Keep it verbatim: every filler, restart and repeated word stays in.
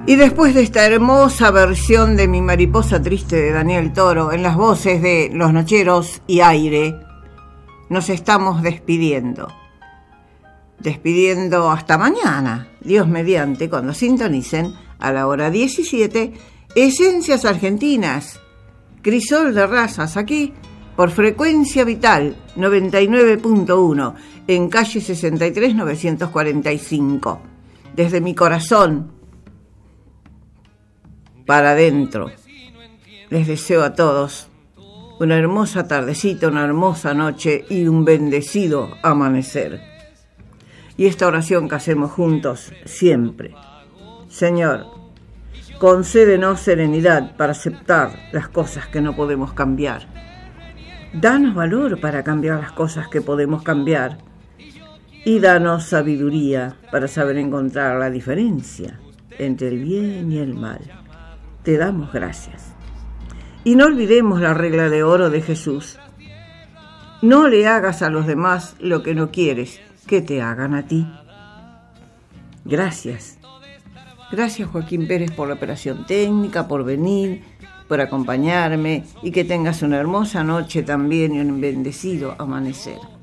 Y después de esta hermosa versión de Mi mariposa triste de Daniel Toro, en las voces de Los Nocheros y Aire, nos estamos despidiendo. Despidiendo hasta mañana, Dios mediante, cuando sintonicen a la hora diecisiete, Esencias Argentinas, Crisol de Razas, aquí por Frecuencia Vital noventa y nueve punto uno, en calle sesenta y tres novecientos cuarenta y cinco. Desde mi corazón para adentro, les deseo a todos una hermosa tardecita, una hermosa noche y un bendecido amanecer. Y esta oración que hacemos juntos siempre: Señor, concédenos serenidad para aceptar las cosas que no podemos cambiar. Danos valor para cambiar las cosas que podemos cambiar. Y danos sabiduría para saber encontrar la diferencia entre el bien y el mal. Te damos gracias. Y no olvidemos la regla de oro de Jesús: no le hagas a los demás lo que no quieres que te hagan a ti. Gracias. Gracias, Joaquín Pérez, por la operación técnica, por venir, por acompañarme, y que tengas una hermosa noche también y un bendecido amanecer.